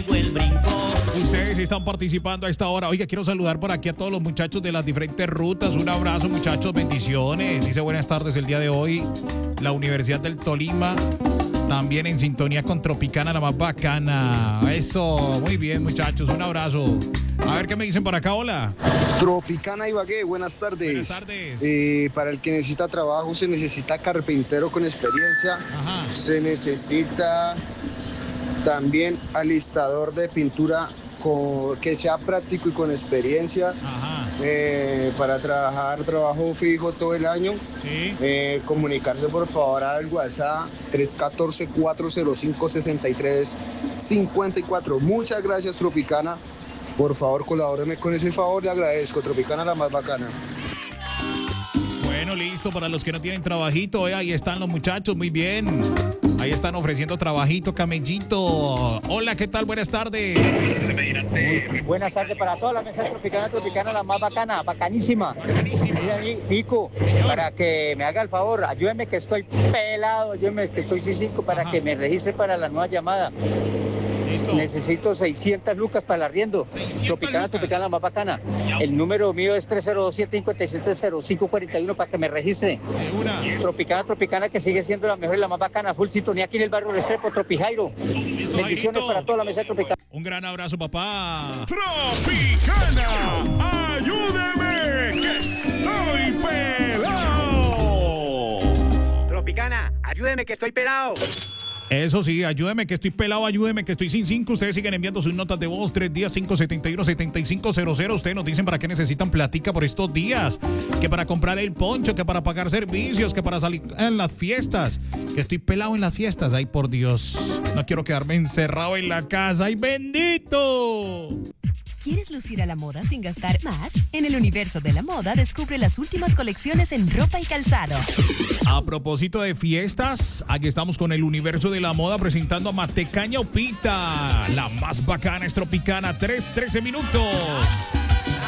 pegó el brinco. Ustedes están participando a esta hora. Oiga, quiero saludar por aquí a todos los muchachos de las diferentes rutas. Un abrazo, muchachos, bendiciones. Dice buenas tardes el día de hoy. La Universidad del Tolima. También en sintonía con Tropicana, la más bacana. Eso, muy bien, muchachos. Un abrazo. A ver qué me dicen por acá. Hola. Tropicana Ibagué, buenas tardes. Buenas tardes. Para el que necesita trabajo, se necesita carpintero con experiencia. Ajá. Se necesita también alistador de pintura que sea práctico y con experiencia. Ajá. Para trabajo fijo todo el año. Sí. Comunicarse por favor al WhatsApp 314-405-6354. Muchas gracias, Tropicana. Por favor, colabóreme con ese favor, le agradezco. Tropicana, la más bacana. Bueno, listo, para los que no tienen trabajito, ahí están los muchachos, muy bien. Ahí están ofreciendo trabajito, camellito. Hola, ¿qué tal? Buenas tardes. Buenas tardes para toda la mesa Tropicana, la más bacana, bacanísima. Bacanísima. Mira, Nico, para que me haga el favor, ayúdeme que estoy pelado, ayúdeme que estoy cícico para Ajá. que me registre para la nueva llamada. Listo. Necesito 600 lucas para el arriendo. 600 lucas. Tropicana, la más bacana. El número mío es 302-757-0541 para que me registre. De una. Tropicana, que sigue siendo la mejor y la más bacana. Full sintonía aquí en el barrio Restrepo, Tropijairo. Listo, Bendiciones Jairito. para toda la mesa de Tropicana. Un gran abrazo, papá. Tropicana, ayúdeme que estoy pelado. Tropicana, ayúdeme que estoy pelado. Eso sí, ayúdeme que estoy pelado, ayúdeme que estoy sin 5. Ustedes siguen enviando sus notas de voz 3 días 571-7500. Ustedes nos dicen para qué necesitan platica por estos días. Que para comprar el poncho, que para pagar servicios, que para salir en las fiestas. Que estoy pelado en las fiestas. Ay, por Dios. No quiero quedarme encerrado en la casa. ¡Ay, bendito! ¿Quieres lucir a la moda sin gastar más? En el universo de la moda, descubre las últimas colecciones en ropa y calzado. A propósito de fiestas, aquí estamos con el universo de la moda presentando a Matecaña Opita. La más bacana es Tropicana, 3:13 minutos.